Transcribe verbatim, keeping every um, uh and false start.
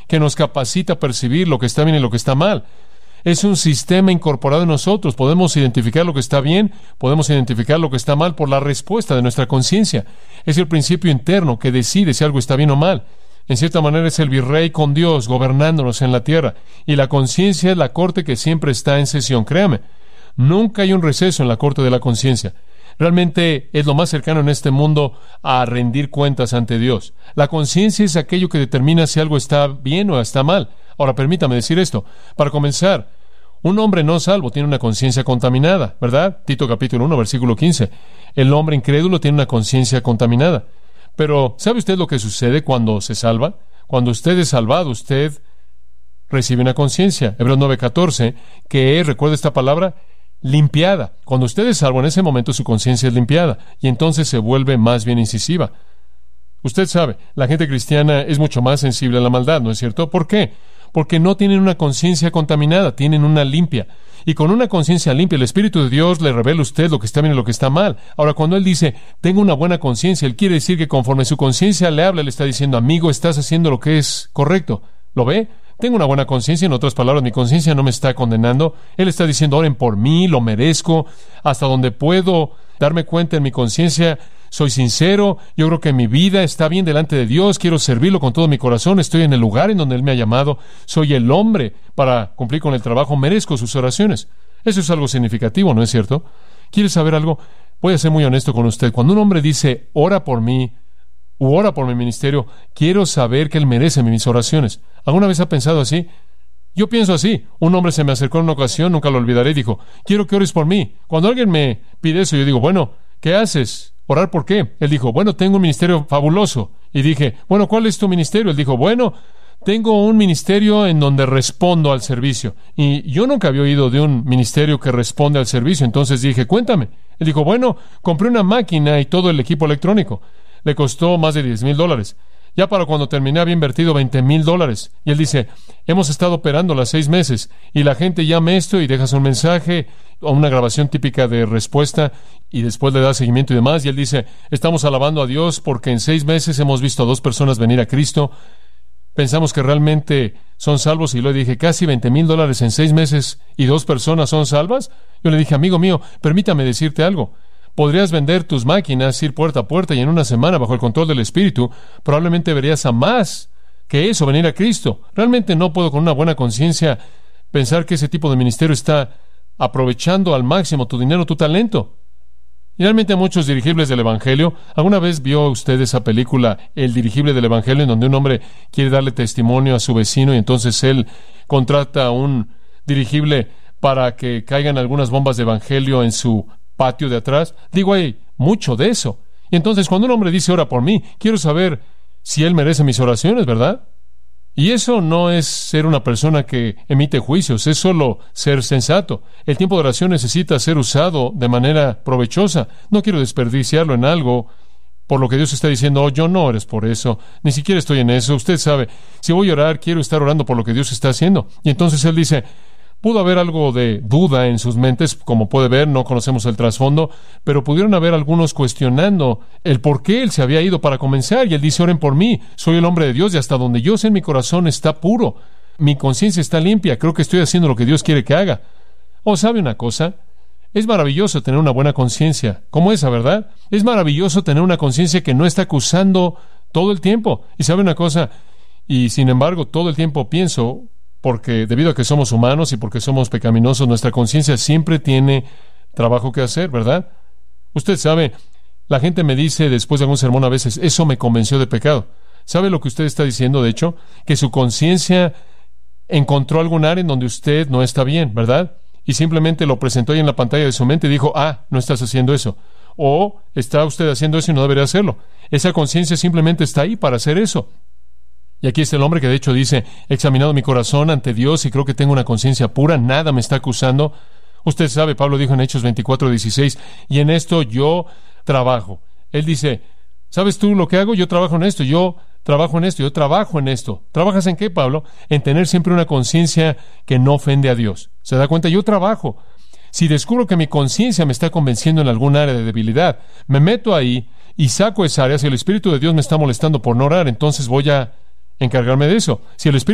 que nos capacita a percibir lo que está bien y lo que está mal. Es un sistema incorporado en nosotros. Podemos identificar lo que está bien, podemos identificar lo que está mal por la respuesta de nuestra conciencia. Es el principio interno que decide si algo está bien o mal. En cierta manera es el virrey con Dios gobernándonos en la tierra. Y la conciencia es la corte que siempre está en sesión. Créame, nunca hay un receso en la corte de la conciencia. Realmente es lo más cercano en este mundo a rendir cuentas ante Dios. La conciencia es aquello que determina si algo está bien o está mal. Ahora, permítame decir esto. Para comenzar, un hombre no salvo tiene una conciencia contaminada, ¿verdad? Tito capítulo uno, versículo quince. El hombre incrédulo tiene una conciencia contaminada. Pero, ¿sabe usted lo que sucede cuando se salva? Cuando usted es salvado, usted recibe una conciencia. Hebreos nueve catorce, que es, recuerda esta palabra, limpiada. Cuando usted es salvo, en ese momento su conciencia es limpiada, y entonces se vuelve más bien incisiva. Usted sabe, la gente cristiana es mucho más sensible a la maldad, ¿no es cierto? ¿Por qué? Porque no tienen una conciencia contaminada, tienen una limpia. Y con una conciencia limpia, el Espíritu de Dios le revela a usted lo que está bien y lo que está mal. Ahora, cuando Él dice, tengo una buena conciencia, Él quiere decir que conforme su conciencia le habla, le está diciendo, amigo, estás haciendo lo que es correcto. ¿Lo ve? Tengo una buena conciencia, en otras palabras, mi conciencia no me está condenando. Él está diciendo, oren por mí, lo merezco, hasta donde puedo darme cuenta en mi conciencia, soy sincero, yo creo que mi vida está bien delante de Dios, quiero servirlo con todo mi corazón, estoy en el lugar en donde Él me ha llamado, soy el hombre para cumplir con el trabajo, merezco sus oraciones. Eso es algo significativo, ¿no es cierto? ¿Quiere saber algo? Voy a ser muy honesto con usted. Cuando un hombre dice, ora por mí, u ora por mi ministerio, quiero saber que Él merece mis oraciones. ¿Alguna vez ha pensado así? Yo pienso así. Un hombre se me acercó en una ocasión, nunca lo olvidaré, y dijo, quiero que ores por mí. Cuando alguien me pide eso, yo digo, bueno, ¿qué haces? ¿Orar por qué? Él dijo, bueno, tengo un ministerio fabuloso. Y dije, bueno, ¿cuál es tu ministerio? Él dijo, bueno, tengo un ministerio en donde respondo al servicio. Y yo nunca había oído de un ministerio que responde al servicio. Entonces dije, cuéntame. Él dijo, bueno, compré una máquina y todo el equipo electrónico. Le costó más de diez mil dólares. Ya para cuando terminé había invertido veinte mil dólares. Y él dice, hemos estado operando las seis meses y la gente llama esto y dejas un mensaje o una grabación típica de respuesta y después le da seguimiento y demás. Y él dice, estamos alabando a Dios porque en seis meses hemos visto a dos personas venir a Cristo. Pensamos que realmente son salvos y le dije, casi veinte mil dólares en seis meses y dos personas son salvas. Yo le dije, amigo mío, permítame decirte algo. Podrías vender tus máquinas, ir puerta a puerta y en una semana, bajo el control del Espíritu, probablemente verías a más que eso venir a Cristo. Realmente no puedo con una buena conciencia pensar que ese tipo de ministerio está aprovechando al máximo tu dinero, tu talento. Y realmente muchos dirigibles del Evangelio, ¿alguna vez vio usted esa película, El dirigible del Evangelio, en donde un hombre quiere darle testimonio a su vecino y entonces él contrata a un dirigible para que caigan algunas bombas de Evangelio en su patio de atrás? Digo, hay mucho de eso. Y entonces cuando un hombre dice, ora por mí, quiero saber si él merece mis oraciones, ¿verdad? Y eso no es ser una persona que emite juicios, es solo ser sensato. El tiempo de oración necesita ser usado de manera provechosa. No quiero desperdiciarlo en algo por lo que Dios está diciendo, oh, yo no ores por eso, ni siquiera estoy en eso. Usted sabe, si voy a orar, quiero estar orando por lo que Dios está haciendo. Y entonces él dice, pudo haber algo de duda en sus mentes, como puede ver, no conocemos el trasfondo, pero pudieron haber algunos cuestionando el por qué él se había ido para comenzar, y él dice, oren por mí, soy el hombre de Dios, y hasta donde yo sé, mi corazón está puro, mi conciencia está limpia, creo que estoy haciendo lo que Dios quiere que haga. ¿O sabe una cosa? Es maravilloso tener una buena conciencia, como esa, ¿verdad? Es maravilloso tener una conciencia que no está acusando todo el tiempo. Y sabe una cosa, y sin embargo, todo el tiempo pienso, porque debido a que somos humanos y porque somos pecaminosos, nuestra conciencia siempre tiene trabajo que hacer, ¿verdad? Usted sabe, la gente me dice después de algún sermón a veces, eso me convenció de pecado. ¿Sabe lo que usted está diciendo, de hecho? Que su conciencia encontró algún área en donde usted no está bien, ¿verdad? Y simplemente lo presentó ahí en la pantalla de su mente y dijo, ah, no estás haciendo eso. O está usted haciendo eso y no debería hacerlo. Esa conciencia simplemente está ahí para hacer eso. Y aquí está el hombre que de hecho dice, he examinado mi corazón ante Dios y creo que tengo una conciencia pura, nada me está acusando. Usted sabe, Pablo dijo en Hechos veinticuatro dieciséis, y en esto yo trabajo. Él dice, ¿sabes tú lo que hago? Yo trabajo en esto, yo trabajo en esto, yo trabajo en esto. ¿Trabajas en qué, Pablo? En tener siempre una conciencia que no ofende a Dios. ¿Se da cuenta? Yo trabajo. Si descubro que mi conciencia me está convenciendo en algún área de debilidad, me meto ahí y saco esa área. Si el Espíritu de Dios me está molestando por no orar, entonces voy a encargarme de eso. Si el Espíritu